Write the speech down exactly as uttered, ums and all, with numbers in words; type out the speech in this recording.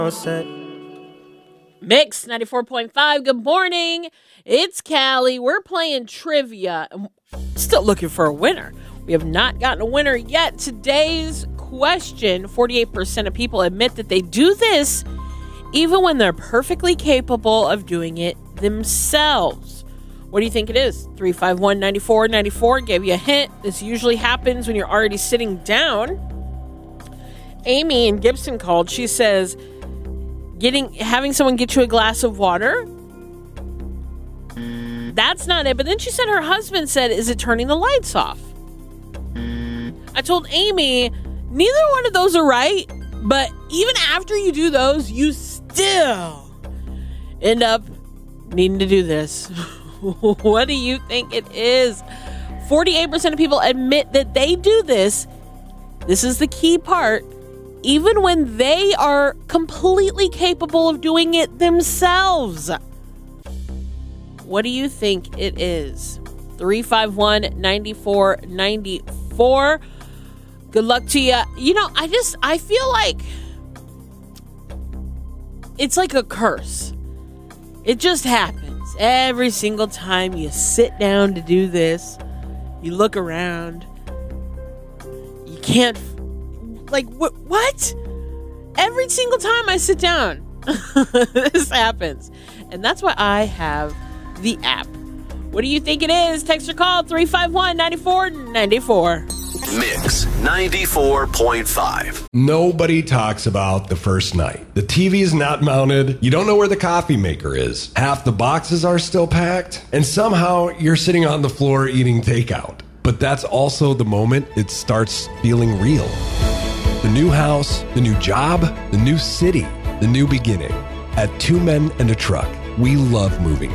Mix ninety-four point five. Good morning. It's Callie. We're playing trivia. Still looking for a winner. We have not gotten a winner yet. Today's question, forty-eight percent of people admit that they do this even when they're perfectly capable of doing it themselves. What do you think it is? three five one, nine four nine four gave you a hint. This usually happens when you're already sitting down. Amy in Gibson called. She says, getting having someone get you a glass of water. That's not it. But then she said her husband said, is it turning the lights off? I told Amy, neither one of those are right. But even after you do those, you still end up needing to do this. What do you think it is? forty-eight percent of people admit that they do this. This is the key part. Even when they are completely capable of doing it themselves. What do you think it is? three five one, nine four nine four. Good luck to you. You know, I just, I feel like it's like a curse. It just happens. Every single time you sit down to do this, you look around, you can't, like, wh- what? Every single time I sit down, this happens. And that's why I have the app. What do you think it is? Text or call three five one, nine four nine four. Mix ninety-four point five. Nobody talks about the first night. The T V is not mounted. You don't know where the coffee maker is. Half the boxes are still packed. And somehow you're sitting on the floor eating takeout. But that's also the moment it starts feeling real. The new house, the new job, the new city, the new beginning. At Two Men and a Truck, we love moving.